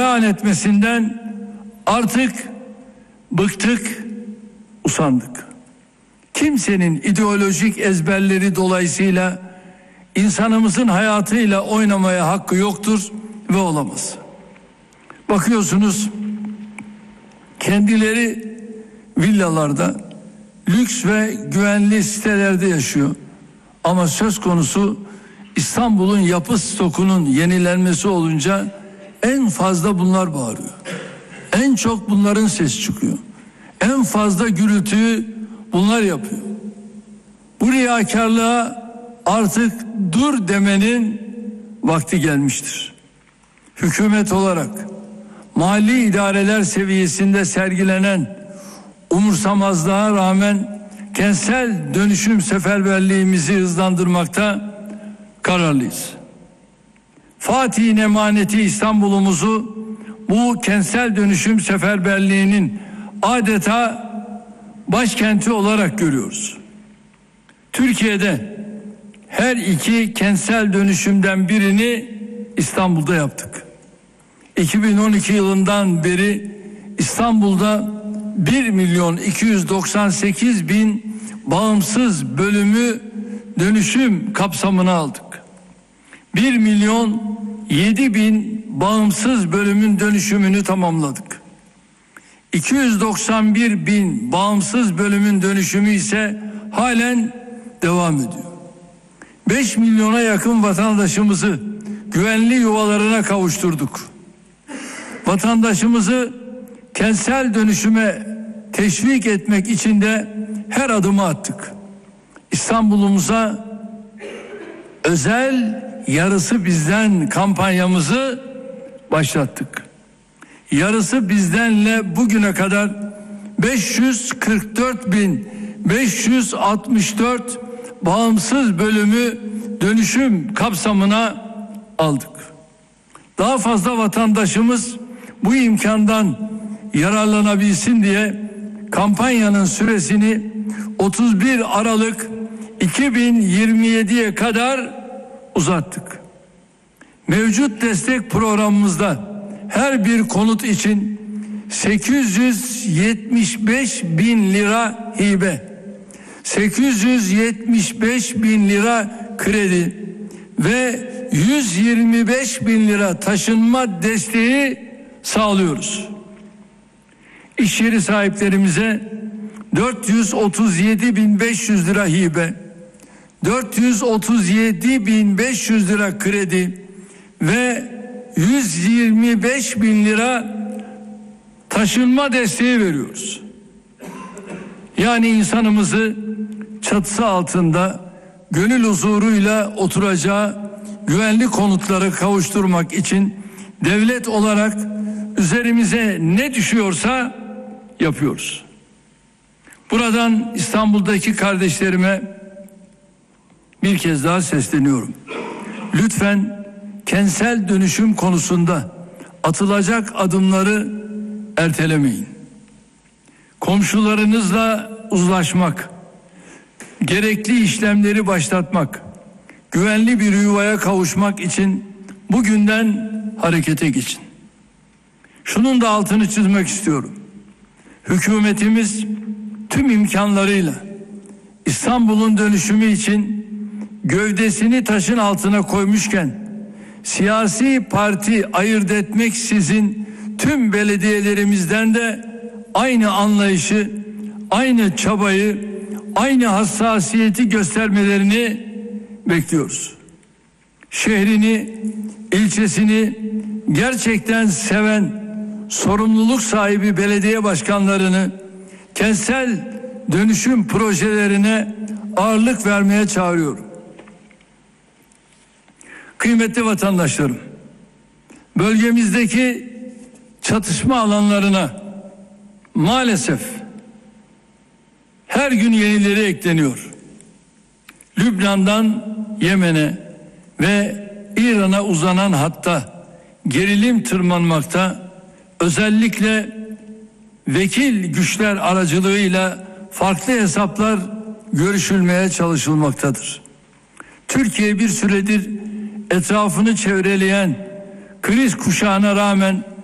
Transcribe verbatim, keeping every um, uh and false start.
ilan etmesinden artık bıktık, usandık. Kimsenin ideolojik ezberleri dolayısıyla insanımızın hayatıyla oynamaya hakkı yoktur ve olamaz. Bakıyorsunuz, kendileri villalarda, lüks ve güvenli sitelerde yaşıyor. Ama söz konusu İstanbul'un yapı stokunun yenilenmesi olunca en fazla bunlar bağırıyor. En çok bunların sesi çıkıyor. En fazla gürültüyü bunlar yapıyor. Bu riyakarlığa artık dur demenin vakti gelmiştir. Hükümet olarak mahalli idareler seviyesinde sergilenen umursamazlığa rağmen kentsel dönüşüm seferberliğimizi hızlandırmakta kararlıyız. Fatih'in emaneti İstanbul'umuzu bu kentsel dönüşüm seferberliğinin adeta başkenti olarak görüyoruz. Türkiye'de her iki kentsel dönüşümden birini İstanbul'da yaptık. iki bin on iki yılından beri İstanbul'da bir milyon iki yüz doksan sekiz bin bağımsız bölümü dönüşüm kapsamına aldık. bir milyon yedi bin bağımsız bölümün dönüşümünü tamamladık. iki yüz doksan bir bin bağımsız bölümün dönüşümü ise halen devam ediyor. beş milyona yakın vatandaşımızı güvenli yuvalarına kavuşturduk. Vatandaşımızı kentsel dönüşüme teşvik etmek için de her adımı attık. İstanbul'umuza özel yarısı bizden kampanyamızı başlattık. Yarısı bizdenle bugüne kadar beş yüz kırk dört bin beş yüz altmış dört bağımsız bölümü dönüşüm kapsamına aldık. Daha fazla vatandaşımız bu imkandan yararlanabilsin diye kampanyanın süresini otuz bir Aralık iki bin yirmi yediye kadar uzattık. Mevcut destek programımızda her bir konut için sekiz yüz yetmiş beş bin lira hibe, sekiz yüz yetmiş beş bin lira kredi ve yüz yirmi beş bin lira taşınma desteği sağlıyoruz. İş yeri sahiplerimize dört yüz otuz yedi bin beş yüz lira hibe, dört yüz otuz yedi bin beş yüz lira kredi ve yüz yirmi beş bin lira taşınma desteği veriyoruz. Yani insanımızı çatısı altında gönül huzuruyla oturacağı güvenli konutlara kavuşturmak için devlet olarak üzerimize ne düşüyorsa yapıyoruz. Buradan İstanbul'daki kardeşlerime bir kez daha sesleniyorum. Lütfen kentsel dönüşüm konusunda atılacak adımları ertelemeyin. Komşularınızla uzlaşmak, gerekli işlemleri başlatmak, güvenli bir yuvaya kavuşmak için bugünden harekete geçin. Şunun da altını çizmek istiyorum. Hükümetimiz tüm imkanlarıyla İstanbul'un dönüşümü için gövdesini taşın altına koymuşken siyasi parti ayırt etmeksizin tüm belediyelerimizden de aynı anlayışı, aynı çabayı, aynı hassasiyeti göstermelerini bekliyoruz. Şehrini, ilçesini gerçekten seven, sorumluluk sahibi belediye başkanlarını kentsel dönüşüm projelerine ağırlık vermeye çağırıyorum. Kıymetli vatandaşlarım, bölgemizdeki çatışma alanlarına maalesef her gün yenileri ekleniyor. Lübnan'dan Yemen'e ve İran'a uzanan hatta gerilim tırmanmakta, özellikle vekil güçler aracılığıyla farklı hesaplar görüşülmeye çalışılmaktadır. Türkiye bir süredir etrafını çevreleyen kriz kuşağına rağmen